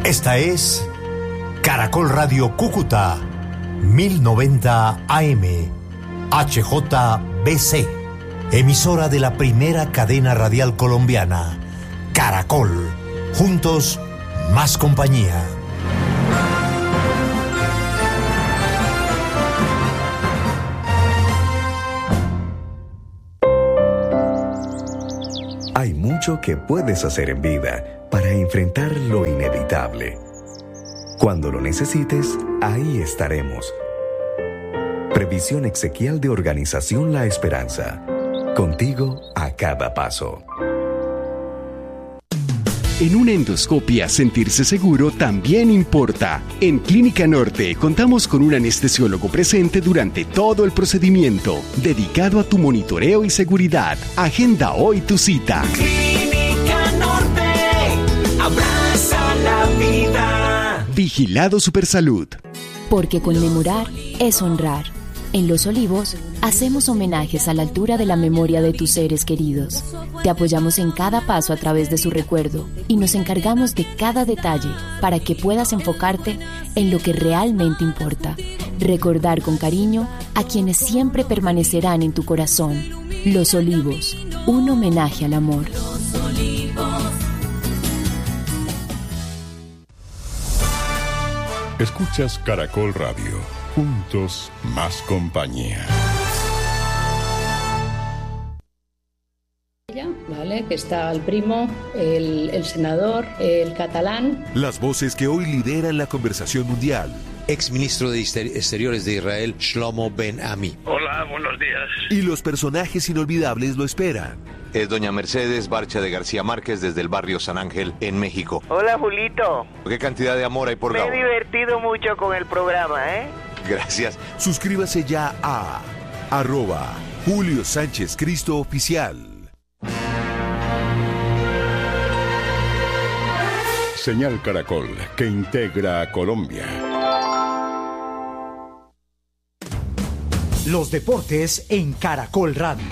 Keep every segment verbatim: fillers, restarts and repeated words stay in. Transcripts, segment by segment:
Esta es Caracol Radio Cúcuta, mil noventa A M, H J B C, emisora de la primera cadena radial colombiana, Caracol, juntos, más compañía. Hay mucho que puedes hacer en vida para enfrentar lo inevitable. Cuando lo necesites, ahí estaremos. Previsión exequial de Organización La Esperanza. Contigo a cada paso. En una endoscopia, sentirse seguro también importa. En Clínica Norte contamos con un anestesiólogo presente durante todo el procedimiento, dedicado a tu monitoreo y seguridad. Agenda hoy tu cita. Clínica Norte, abraza la vida. Vigilado Supersalud. Porque conmemorar es honrar. En Los Olivos, hacemos homenajes a la altura de la memoria de tus seres queridos. Te apoyamos en cada paso a través de su recuerdo y nos encargamos de cada detalle para que puedas enfocarte en lo que realmente importa. Recordar con cariño a quienes siempre permanecerán en tu corazón. Los Olivos, un homenaje al amor. Los Olivos. Escuchas Caracol Radio. Juntos, más compañía. ¿Vale? Que está el primo, el, el senador, el catalán. Las voces que hoy lideran la conversación mundial. Exministro de Exteriores de Israel, Shlomo Ben Ami. Hola, buenos días. Y los personajes inolvidables lo esperan. Es doña Mercedes Barcha de García Márquez desde el barrio San Ángel, en México. Hola, Julito. ¿Qué cantidad de amor hay por Me Gabo? he divertido mucho con el programa, ¿eh? Gracias. Suscríbase ya a arroba Julio Sánchez Cristo Oficial. Señal Caracol, que integra a Colombia. Los deportes en Caracol Radio.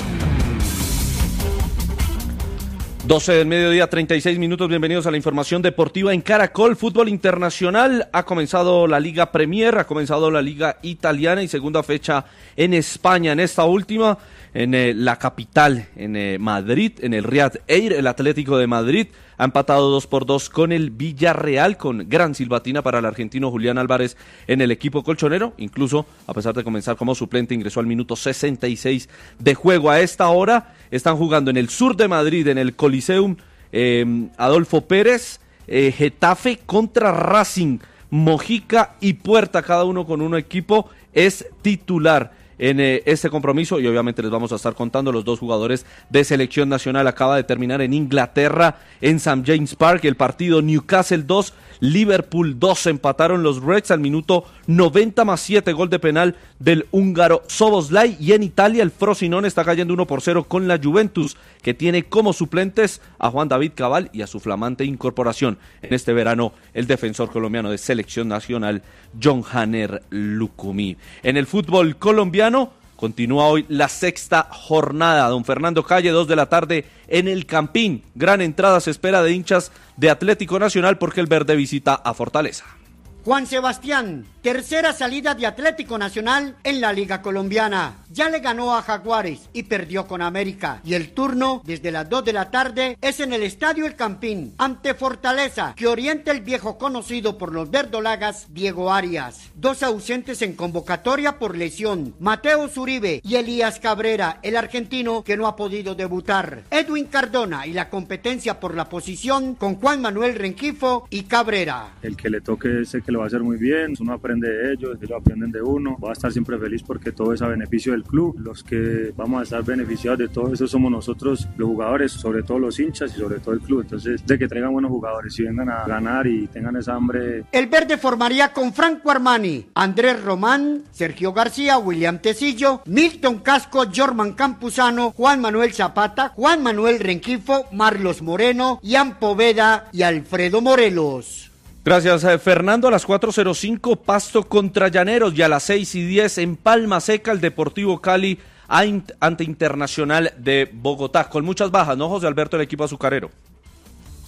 doce del mediodía, treinta y seis minutos. Bienvenidos a la información deportiva en Caracol. Fútbol internacional. Ha comenzado la Liga Premier, ha comenzado la Liga Italiana y segunda fecha en España. En esta última, en eh, la capital, en eh, Madrid, en el Riyad Air, el Atlético de Madrid ha empatado dos por dos con el Villarreal, con gran silbatina para el argentino Julián Álvarez en el equipo colchonero. Incluso, a pesar de comenzar como suplente, ingresó al minuto sesenta y seis de juego. A esta hora están jugando en el sur de Madrid, en el Coliseum eh, Adolfo Pérez, eh, Getafe contra Racing, Mojica y Puerta, cada uno con un equipo es titular en eh, este compromiso, y obviamente les vamos a estar contando. Los dos jugadores de selección nacional. Acaba de terminar en Inglaterra, en Saint James Park, el partido. Newcastle dos, Liverpool dos, empataron los Reds al minuto noventa más siete, gol de penal del húngaro Szoboszlai. Y en Italia el Frosinone está cayendo uno por cero con la Juventus, que tiene como suplentes a Juan David Cabal y a su flamante incorporación en este verano, el defensor colombiano de selección nacional, John Hanner Lucumí. En el fútbol colombiano continúa hoy la sexta jornada. Don Fernando Calle, dos de la tarde en el Campín. Gran entrada se espera de hinchas de Atlético Nacional porque el verde visita a Fortaleza. Juan Sebastián, tercera salida de Atlético Nacional en la Liga Colombiana. Ya le ganó a Jaguares y perdió con América. Y el turno, desde las dos de la tarde, es en el Estadio El Campín, ante Fortaleza, que orienta el viejo conocido por los verdolagas, Diego Arias. Dos ausentes en convocatoria por lesión, Mateo Zuribe y Elías Cabrera, el argentino que no ha podido debutar. Edwin Cardona y la competencia por la posición con Juan Manuel Rengifo y Cabrera. El que le toque ese que lo va a hacer muy bien, uno aprende de ellos, ellos aprenden de uno, va a estar siempre feliz porque todo es a beneficio del club. Los que vamos a estar beneficiados de todo eso somos nosotros, los jugadores, sobre todo los hinchas y sobre todo el club. Entonces, de que traigan buenos jugadores y vengan a ganar y tengan esa hambre. El verde formaría con Franco Armani, Andrés Román, Sergio García, William Tecillo, Milton Casco, Jorman Campuzano, Juan Manuel Zapata, Juan Manuel Rengifo, Marlos Moreno, Ian Poveda y Alfredo Morelos. Gracias, eh, Fernando. A las cuatro cero cinco, Pasto contra Llaneros, y a las seis y diez en Palma Seca, el Deportivo Cali ante Internacional de Bogotá, con muchas bajas, ¿no, José Alberto, el equipo azucarero?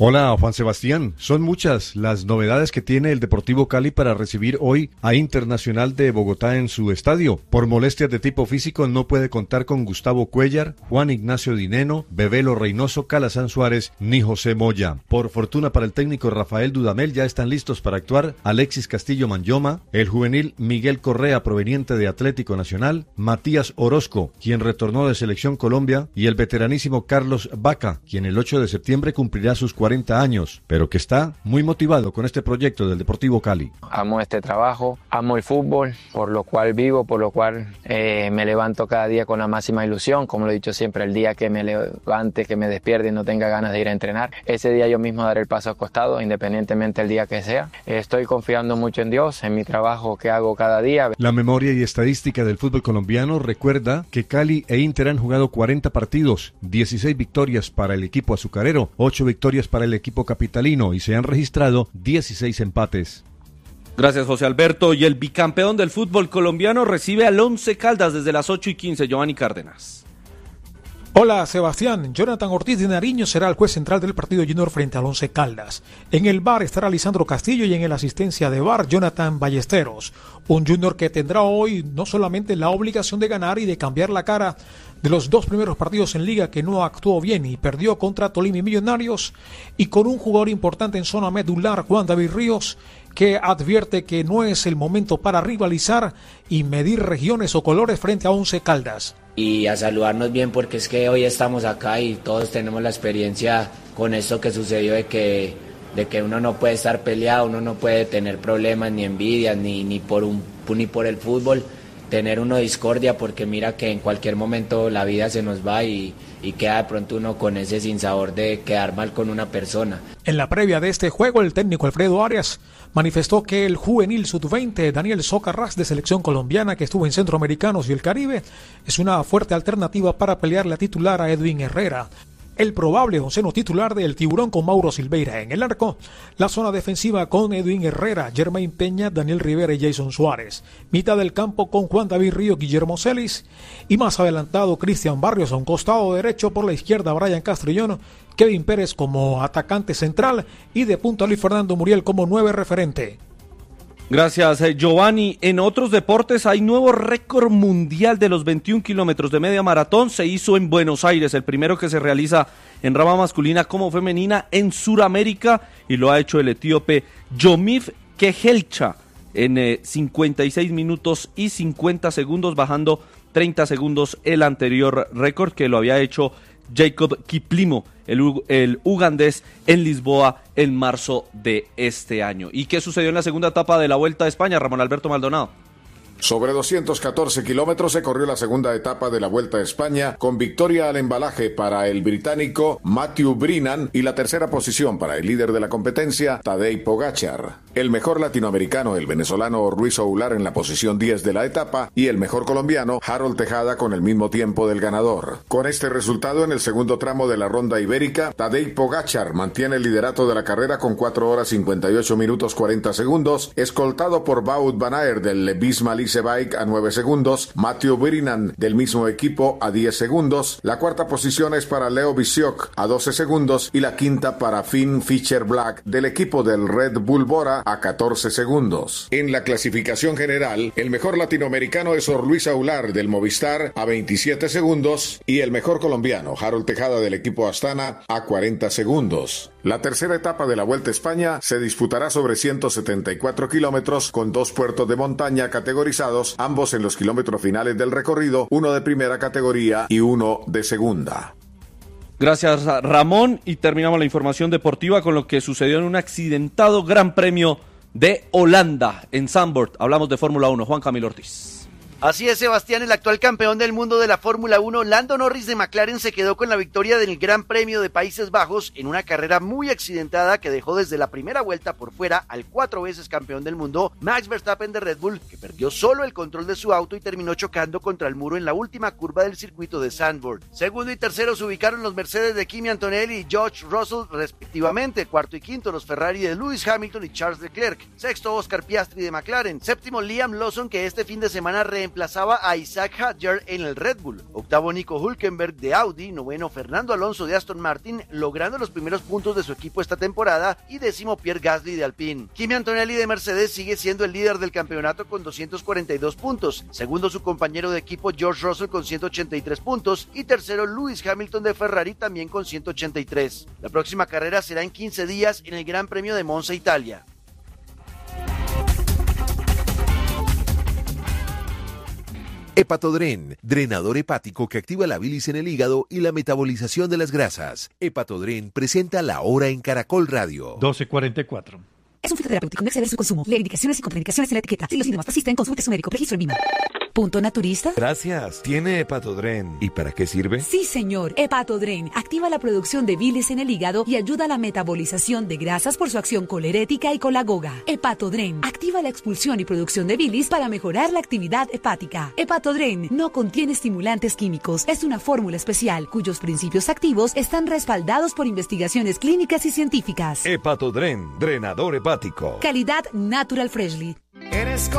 Hola Juan Sebastián, son muchas las novedades que tiene el Deportivo Cali para recibir hoy a Internacional de Bogotá en su estadio. Por molestias de tipo físico no puede contar con Gustavo Cuellar, Juan Ignacio Dineno, Bebelo Reynoso, Calazán Suárez ni José Moya. Por fortuna para el técnico Rafael Dudamel ya están listos para actuar Alexis Castillo Manyoma, el juvenil Miguel Correa proveniente de Atlético Nacional, Matías Orozco, quien retornó de Selección Colombia, y el veteranísimo Carlos Vaca, quien el ocho de septiembre cumplirá sus cuarenta años, pero que está muy motivado con este proyecto del Deportivo Cali. Amo este trabajo, amo el fútbol, por lo cual vivo, por lo cual eh, me levanto cada día con la máxima ilusión, como lo he dicho siempre, el día que me levante, que me despierte y no tenga ganas de ir a entrenar, ese día yo mismo daré el paso al costado, independientemente del día que sea. Estoy confiando mucho en Dios, en mi trabajo que hago cada día. La memoria y estadística del fútbol colombiano recuerda que Cali e Inter han jugado cuarenta partidos, dieciséis victorias para el equipo azucarero, ocho victorias para el equipo capitalino y se han registrado dieciséis empates. Gracias, José Alberto. Y el bicampeón del fútbol colombiano recibe al Once Caldas desde las ocho y quince, Giovanni Cárdenas. Hola Sebastián, Jonathan Ortiz de Nariño será el juez central del partido junior frente al Once Caldas. En el V A R estará Lisandro Castillo y en el asistencia de V A R Jonathan Ballesteros. Un junior que tendrá hoy no solamente la obligación de ganar y de cambiar la cara de los dos primeros partidos en liga que no actuó bien y perdió contra Tolima y Millonarios, y con un jugador importante en zona medular, Juan David Ríos, que advierte que no es el momento para rivalizar y medir regiones o colores frente a Once Caldas. Y a saludarnos bien porque es que hoy estamos acá y todos tenemos la experiencia con esto que sucedió de que, de que uno no puede estar peleado, uno no puede tener problemas ni envidias ni, ni, por un, ni por el fútbol, tener uno discordia porque mira que en cualquier momento la vida se nos va y, y queda de pronto uno con ese sinsabor de quedar mal con una persona. En la previa de este juego, el técnico Alfredo Arias manifestó que el juvenil sub veinte Daniel Socarrás de selección colombiana que estuvo en Centroamericanos y el Caribe es una fuerte alternativa para pelear la titular a Edwin Herrera. El probable onceno titular del Tiburón con Mauro Silveira en el arco, la zona defensiva con Edwin Herrera, Germain Peña, Daniel Rivera y Jason Suárez, mitad del campo con Juan David Río, Guillermo Celis y más adelantado Cristian Barrios a un costado derecho, por la izquierda Brian Castrillón, Kevin Pérez como atacante central y de punta Luis Fernando Muriel como nueve referente. Gracias, Giovanni. En otros deportes hay nuevo récord mundial de los veintiún kilómetros de media maratón. Se hizo en Buenos Aires, el primero que se realiza en rama masculina como femenina en Sudamérica, y lo ha hecho el etíope Yomif Kehelcha en eh, cincuenta y seis minutos y cincuenta segundos, bajando treinta segundos el anterior récord que lo había hecho Jacob Kiplimo, el, el ugandés, en Lisboa en marzo de este año. ¿Y qué sucedió en la segunda etapa de la Vuelta a España, Ramón Alberto Maldonado? Sobre doscientos catorce kilómetros se corrió la segunda etapa de la Vuelta a España, con victoria al embalaje para el británico Matthew Brennan y la tercera posición para el líder de la competencia, Tadej Pogačar. El mejor latinoamericano, el venezolano Ruiz Oular, en la posición diez de la etapa, y el mejor colombiano, Harold Tejada, con el mismo tiempo del ganador. Con este resultado, en el segundo tramo de la ronda ibérica, Tadej Pogačar mantiene el liderato de la carrera con cuatro horas cincuenta y ocho minutos cuarenta segundos, escoltado por Wout van Aert del Bisma Bike a nueve segundos, Matthew Brennan del mismo equipo a diez segundos, la cuarta posición es para Leo Bisiok a doce segundos y la quinta para Finn Fischer Black del equipo del Red Bull Bora a catorce segundos. En la clasificación general, el mejor latinoamericano es Sor Luis Aular del Movistar a veintisiete segundos y el mejor colombiano, Harold Tejada del equipo Astana, a cuarenta segundos. La tercera etapa de la Vuelta a España se disputará sobre ciento setenta y cuatro kilómetros con dos puertos de montaña categorizados, ambos en los kilómetros finales del recorrido, uno de primera categoría y uno de segunda. Gracias, Ramón, y terminamos la información deportiva con lo que sucedió en un accidentado Gran Premio de Holanda en Zandvoort. Hablamos de Fórmula uno, Juan Camilo Ortiz. Así es, Sebastián, el actual campeón del mundo de la Fórmula uno, Lando Norris de McLaren, se quedó con la victoria del Gran Premio de Países Bajos en una carrera muy accidentada que dejó desde la primera vuelta por fuera al cuatro veces campeón del mundo, Max Verstappen de Red Bull, que perdió solo el control de su auto y terminó chocando contra el muro en la última curva del circuito de Zandvoort. Segundo y tercero se ubicaron los Mercedes de Kimi Antonelli y George Russell respectivamente, cuarto y quinto los Ferrari de Lewis Hamilton y Charles Leclerc, sexto Oscar Piastri de McLaren, séptimo Liam Lawson, que este fin de semana reemplazó reemplazaba a Isaac Hadjar en el Red Bull. Octavo Nico Hülkenberg de Audi, noveno Fernando Alonso de Aston Martin, logrando los primeros puntos de su equipo esta temporada, y décimo Pierre Gasly de Alpine. Kimi Antonelli de Mercedes sigue siendo el líder del campeonato con doscientos cuarenta y dos puntos, segundo su compañero de equipo George Russell con ciento ochenta y tres puntos y tercero Lewis Hamilton de Ferrari también con ciento ochenta y tres. La próxima carrera será en quince días en el Gran Premio de Monza, Italia. Hepatodren, drenador hepático que activa la bilis en el hígado y la metabolización de las grasas. Hepatodren presenta La Hora en Caracol Radio. doce cuarenta y cuatro. Es un fitoterapéutico, no exceder su consumo. Lee indicaciones y contraindicaciones en la etiqueta. Si los síntomas persisten, consulte a su médico. Registro en Vima. ¿Punto naturista? Gracias. ¿Tiene Hepatodren? ¿Y para qué sirve? Sí, señor. Hepatodren activa la producción de bilis en el hígado y ayuda a la metabolización de grasas por su acción colerética y colagoga. Hepatodren activa la expulsión y producción de bilis para mejorar la actividad hepática. Hepatodren no contiene estimulantes químicos. Es una fórmula especial cuyos principios activos están respaldados por investigaciones clínicas y científicas. Hepatodren, drenador hepático. Calidad Natural Freshly. Eres